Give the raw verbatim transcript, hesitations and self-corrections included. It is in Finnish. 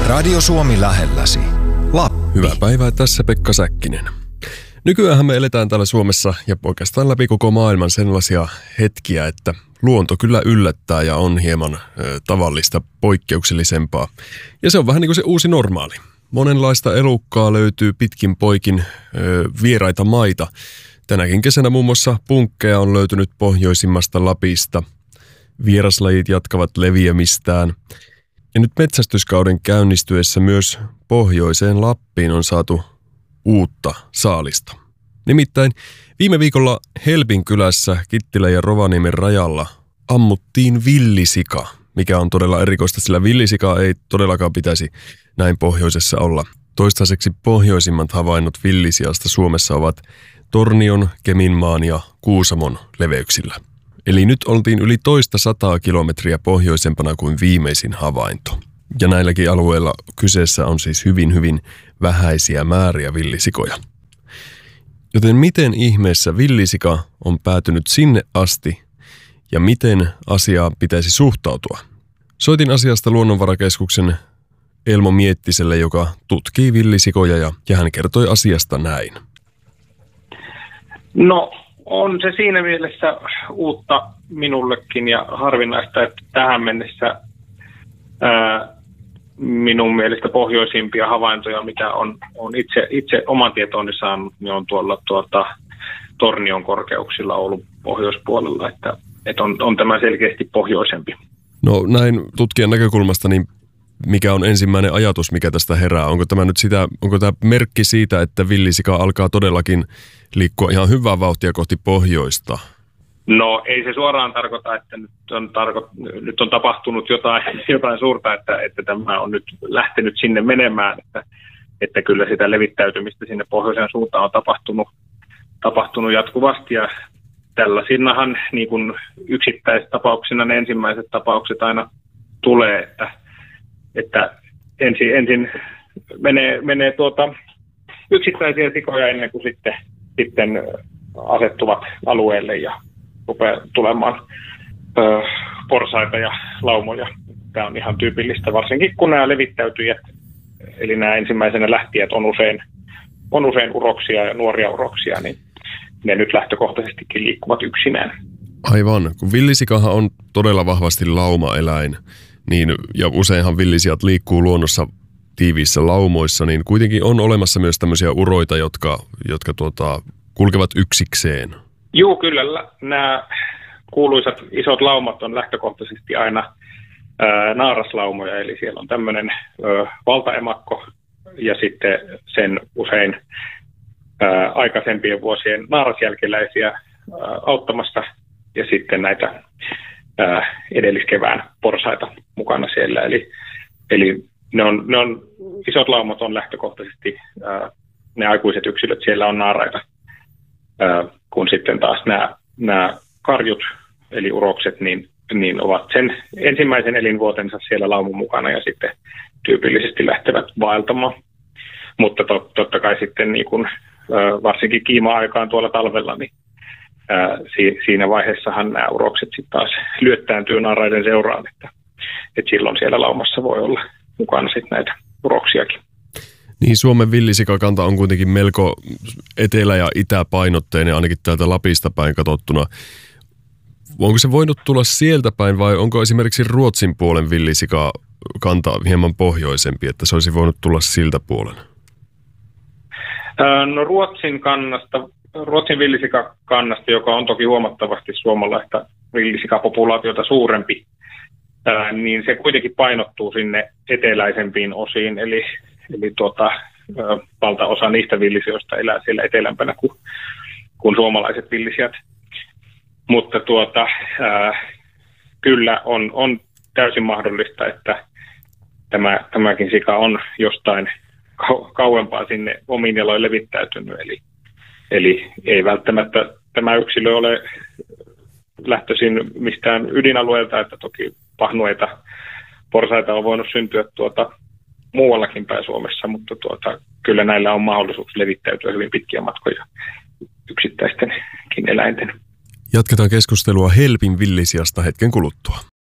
Radio Suomi lähelläsi. Lappi. Hyvää päivää, tässä Pekka Säkkinen. Nykyäänhän me eletään täällä Suomessa ja oikeastaan läpi koko maailman sellaisia hetkiä, että luonto kyllä yllättää ja on hieman ö, tavallista poikkeuksellisempaa. Ja se on vähän niin kuin se uusi normaali. Monenlaista elukkaa löytyy pitkin poikin ö, vieraita maita. Tänäkin kesänä muun muassa punkkeja on löytynyt pohjoisimmasta Lapista. Vieraslajit jatkavat leviämistään. Ja nyt metsästyskauden käynnistyessä myös pohjoiseen Lappiin on saatu uutta saalista. Nimittäin viime viikolla Helpin kylässä Kittilän ja Rovaniemen rajalla ammuttiin villisika, mikä on todella erikoista, sillä villisika ei todellakaan pitäisi näin pohjoisessa olla. Toistaiseksi pohjoisimmat havainnot villisiasta Suomessa ovat Tornion, Keminmaan ja Kuusamon leveyksillä. Eli nyt oltiin yli toista sataa kilometriä pohjoisempana kuin viimeisin havainto. Ja näilläkin alueilla kyseessä on siis hyvin, hyvin vähäisiä määriä villisikoja. Joten miten ihmeessä villisika on päätynyt sinne asti ja miten asiaan pitäisi suhtautua? Soitin asiasta Luonnonvarakeskuksen Elmo Miettiselle, joka tutkii villisikoja ja, ja hän kertoi asiasta näin. No on se siinä mielessä uutta minullekin ja harvinaista, että tähän mennessä ää, minun mielestä pohjoisimpia havaintoja, mitä on, on itse, itse oman tietooni saanut, niin on tuolla tuota, Tornion korkeuksilla Oulun pohjoispuolella, että, että on, on tämä selkeästi pohjoisempi. No näin tutkijan näkökulmasta, niin mikä on ensimmäinen ajatus, mikä tästä herää? Onko tämä nyt sitä, onko tämä merkki siitä, että villisika alkaa todellakin liikkua ihan hyvää vauhtia kohti pohjoista? No ei se suoraan tarkoita, että nyt on, tarko, nyt on tapahtunut jotain, jotain suurta, että, että tämä on nyt lähtenyt sinne menemään, että, että kyllä sitä levittäytymistä sinne pohjoiseen suuntaan on tapahtunut, tapahtunut jatkuvasti ja tällaisinnahan niin kuin yksittäistapauksina ne ensimmäiset tapaukset aina tulee, että, että ensin, ensin menee, menee tuota yksittäisiä sikoja ennen kuin sitten, sitten asettuvat alueelle ja rupeaa tulemaan ö, porsaita ja laumoja. Tämä on ihan tyypillistä, varsinkin kun nämä levittäytyjät, eli nämä ensimmäisenä lähtijät on usein, on usein uroksia ja nuoria uroksia, niin ne nyt lähtökohtaisestikin liikkuvat yksinään. Aivan, kun villisikahan on todella vahvasti laumaeläin, niin, ja useinhan villisijat liikkuu luonnossa tiiviissä laumoissa, niin kuitenkin on olemassa myös tämmöisiä uroita, jotka, jotka tuota, kulkevat yksikseen. Joo, kyllä. Nämä kuuluisat isot laumat on lähtökohtaisesti aina ää, naaraslaumoja, eli siellä on tämmöinen ää, valtaemakko ja sitten sen usein ää, aikaisempien vuosien naarasjälkeläisiä ää, auttamassa ja sitten näitä ää, edelliskevään porsaita mukana siellä. Eli, eli ne, on, ne on, isot laumat on lähtökohtaisesti, ää, ne aikuiset yksilöt siellä on naaraita. Kun sitten taas nämä, nämä karjut, eli urokset, niin, niin ovat sen ensimmäisen elinvuotensa siellä laumun mukana ja sitten tyypillisesti lähtevät vaeltamaan. Mutta tot, totta kai sitten niin kun, varsinkin kiima-aikaan tuolla talvella, niin ää, si, siinä vaiheessahan nämä urokset sitten taas lyöttääntyy naaraiden seuraan, että, että silloin siellä laumassa voi olla mukana sitten näitä uroksiakin. Niin, Suomen villisikakanta on kuitenkin melko etelä- ja itäpainotteinen, ainakin täältä Lapista päin katsottuna. Onko se voinut tulla sieltä päin vai onko esimerkiksi Ruotsin puolen villisikakanta hieman pohjoisempi, että se olisi voinut tulla siltä puolen? No Ruotsin kannasta, Ruotsin villisikakannasta, joka on toki huomattavasti suomalaista villisikapopulaatiota suurempi, niin se kuitenkin painottuu sinne eteläisempiin osiin, eli Eli tuota, valtaosa niistä villisioista elää siellä etelämpänä kuin, kuin suomalaiset villisijat. Mutta tuota, ää, kyllä on, on täysin mahdollista, että tämä, tämäkin sika on jostain kau- kauempaa sinne omiin jaloin levittäytynyt. Eli, eli ei välttämättä tämä yksilö ole lähtöisin mistään ydinalueelta, että toki pahnueita, porsaita on voinut syntyä tuota muuallakin päin Suomessa, mutta tuota, kyllä näillä on mahdollisuus levittäytyä hyvin pitkiä matkoja yksittäistenkin eläinten. Jatketaan keskustelua Helpin villisijasta hetken kuluttua.